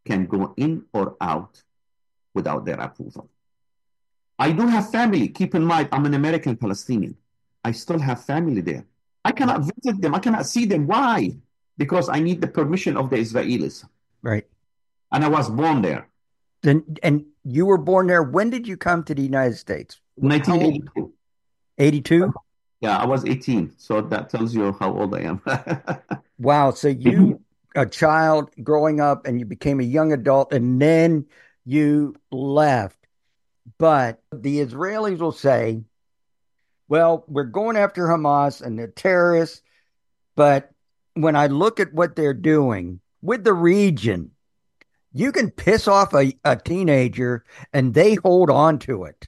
can go in or out without their approval. I do have family. Keep in mind, I'm an American Palestinian. I still have family there. I cannot visit them. I cannot see them. Why? Because I need the permission of the Israelis. Right. And I was born there. And you were born there. When did you come to the United States? How old? 1982. 82? Yeah, I was 18. So that tells you how old I am. Wow. So you, a child growing up and you became a young adult and then you left. But the Israelis will say, well, we're going after Hamas and the terrorists. But when I look at what they're doing with the region, you can piss off a teenager and they hold on to it.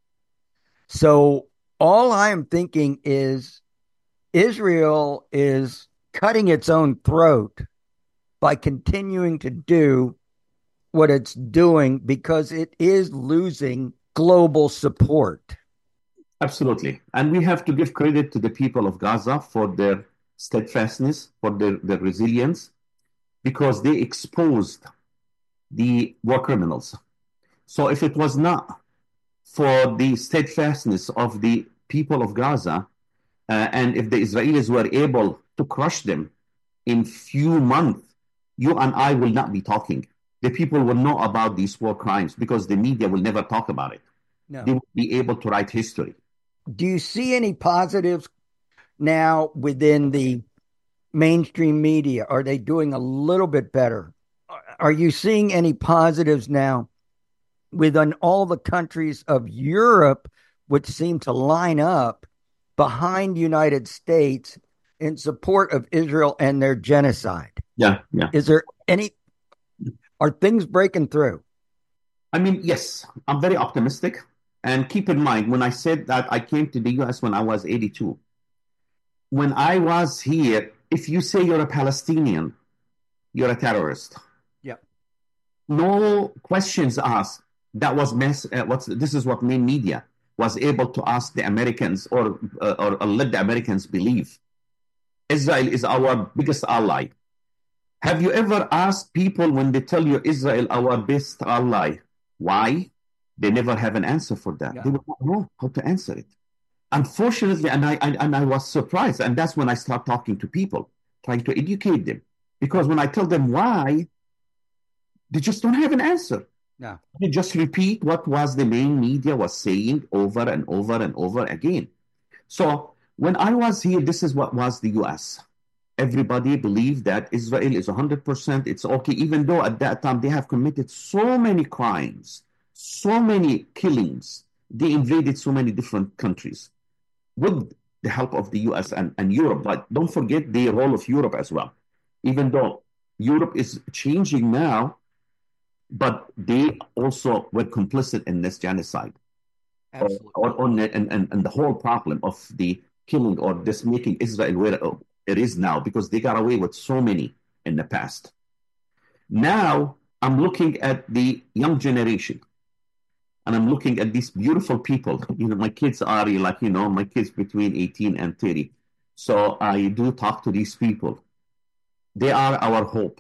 So all I am thinking is Israel is cutting its own throat by continuing to do what it's doing because it is losing global support. Absolutely. And we have to give credit to the people of Gaza for their steadfastness, for their resilience, because they exposed the war criminals. So if it was not for the steadfastness of the people of Gaza, and if the Israelis were able to crush them in few months, you and I will not be talking. The people will know about these war crimes because the media will never talk about it. No. They will be able to write history. Do you see any positives now within the mainstream media? Are they doing a little bit better? Are you seeing any positives now within all the countries of Europe, which seem to line up behind the United States in support of Israel and their genocide? Yeah, yeah. Is there any, are things breaking through? I mean, yes, I'm very optimistic. And keep in mind, when I said that I came to the US when I was 82, when I was here, if you say you're a Palestinian, you're a terrorist. Yeah. No questions asked. That was this is what main media was able to ask the Americans or let the Americans believe. Israel is our biggest ally. Have you ever asked people when they tell you Israel our best ally, why? They never have an answer for that. Yeah. They don't know how to answer it. Unfortunately, and I was surprised, and that's when I start talking to people, trying to educate them. Because when I tell them why, they just don't have an answer. No. They just repeat what was the main media was saying over and over and over again. So when I was here, this is what was the US. Everybody believed that Israel is 100%, it's okay, even though at that time they have committed so many crimes, so many killings. They invaded so many different countries with the help of the US and Europe. But don't forget the role of Europe as well. Even though Europe is changing now, but they also were complicit in this genocide. Absolutely. And the whole problem of the killing or this making Israel where it is now, because they got away with so many in the past. Now I'm looking at the young generation and I'm looking at these beautiful people. You know, my kids are like, my kids between 18 and 30. So I do talk to these people. They are our hope.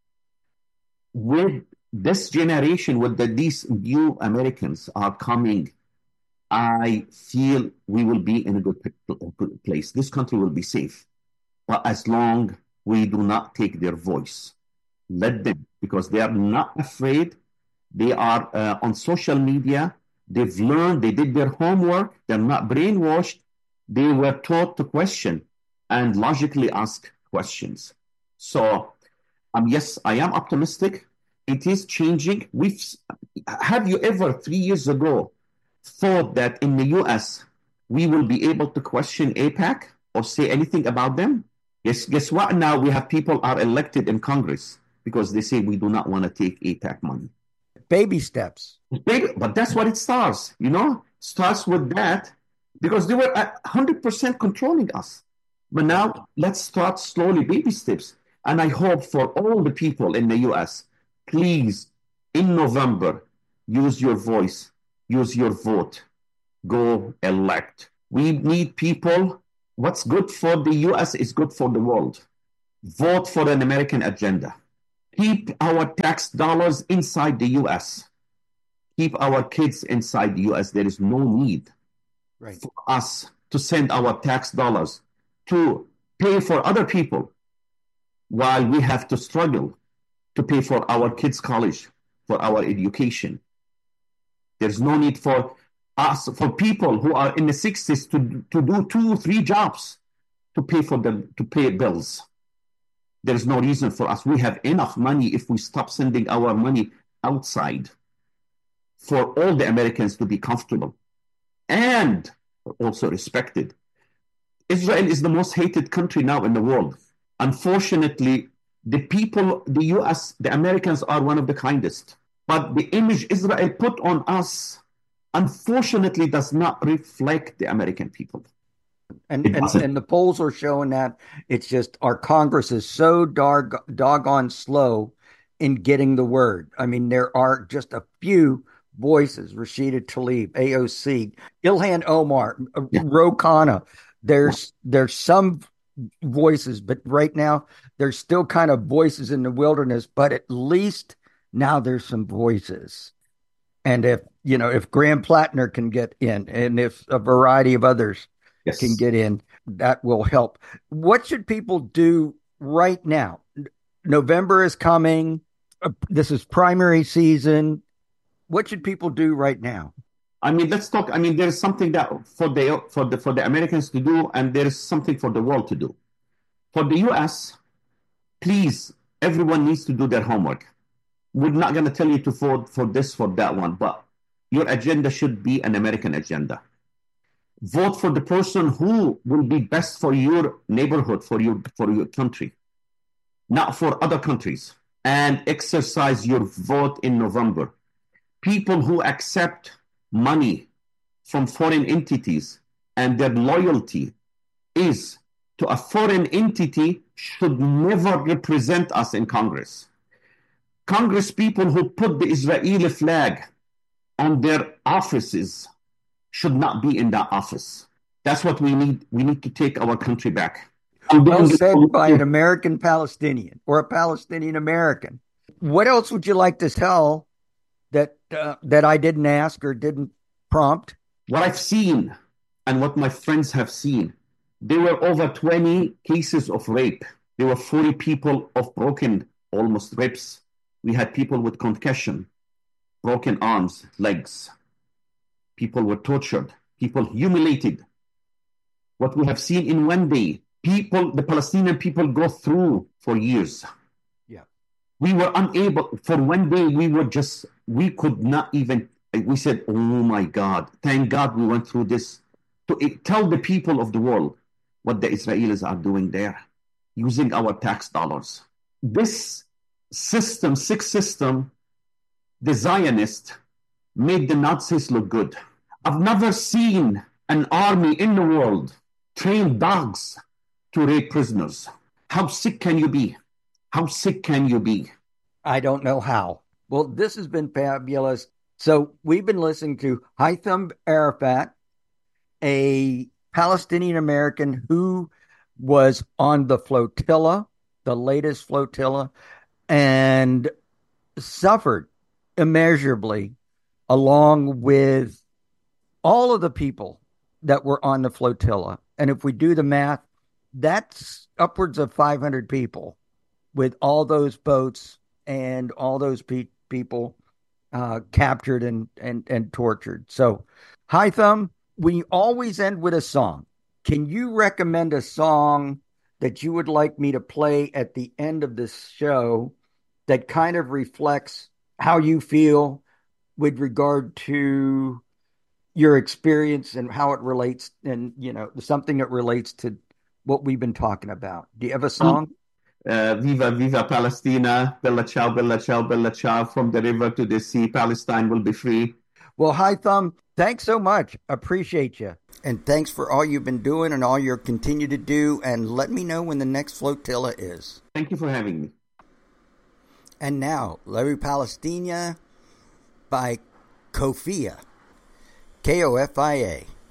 With this generation, these new Americans are coming, I feel we will be in a good place. This country will be safe. But as long we do not take their voice, let them, because they are not afraid. They are on social media. They've learned, they did their homework. They're not brainwashed. They were taught to question and logically ask questions. So, yes, I am optimistic. It is changing. Have you ever 3 years ago thought that in the US we will be able to question AIPAC or say anything about them? Yes, guess what? Now we have people are elected in Congress because they say we do not want to take AIPAC money. Baby steps. But that's what it starts, starts with that because they were 100% controlling us. But now let's start slowly, baby steps. And I hope for all the people in the US, please, in November, use your voice, use your vote, go elect. We need people. What's good for the US is good for the world. Vote for an American agenda. Keep our tax dollars inside the U.S. Keep our kids inside the U.S. There is no need Right. for us to send our tax dollars to pay for other people while we have to struggle to pay for our kids' college, for our education. There's no need for us, for people who are in the 60s to do 2, 3 jobs to pay for them, to pay bills. There's no reason for us. We have enough money if we stop sending our money outside for all the Americans to be comfortable and also respected. Israel is the most hated country now in the world. Unfortunately, the people, the US, the Americans are one of the kindest. But the image Israel put on us, unfortunately, does not reflect the American people. And It and doesn't. and the polls are showing that it's just our Congress is so doggone slow in getting the word. I mean, there are just a few voices: Rashida Tlaib, AOC, Ilhan Omar, Yeah. Ro Khanna. There's some voices, but right now there's still kind of voices in the wilderness. But at least now there's some voices. And if Graham Plattner can get in, and if a variety of others can Yes. get in, that will help. What should people do right now? November is coming. This is primary season. What should people do right now? I mean, let's talk. I mean, there is something that for the Americans to do, and there is something for the world to do. For the US, please, everyone needs to do their homework. We're not going to tell you to vote for this, for that one, but your agenda should be an American agenda. Vote for the person who will be best for your neighborhood, for your country, not for other countries. And exercise your vote in November. People who accept money from foreign entities and their loyalty is to a foreign entity should never represent us in Congress. Congress people who put the Israeli flag on their offices should not be in that office. That's what we need. We need to take our country back. Well said by an American Palestinian or a Palestinian American. What else would you like to tell that I didn't ask or didn't prompt? What I've seen and what my friends have seen, there were over 20 cases of rape. There were 40 people of broken, almost ribs. We had people with concussion, broken arms, legs. People were tortured, people humiliated. What we have seen in one day, the Palestinian people go through for years. Yeah. We were unable, for one day, we could not even, we said, oh my God, thank God we went through this. To tell the people of the world what the Israelis are doing there, using our tax dollars. This system, sick system, the Zionists made the Nazis look good. I've never seen an army in the world train dogs to rape prisoners. How sick can you be? How sick can you be? I don't know how. Well, this has been fabulous. So we've been listening to Haitham Arafat, a Palestinian American who was on the flotilla, the latest flotilla, and suffered immeasurably along with all of the people that were on the flotilla. And if we do the math, that's upwards of 500 people with all those boats and all those people captured and tortured. So, Haitham, we always end with a song. Can you recommend a song that you would like me to play at the end of this show that kind of reflects how you feel with regard to your experience and how it relates, and something that relates to what we've been talking about? Do you have a song? Viva, Viva Palestina, Bella Ciao, Bella Ciao, Bella Ciao, from the river to the sea, Palestine will be free. Well, Haitham, thanks so much. Appreciate you. And thanks for all you've been doing and all you'll continue to do. And let me know when the next flotilla is. Thank you for having me. And now, Larry Palestina by Kofia. Kofia.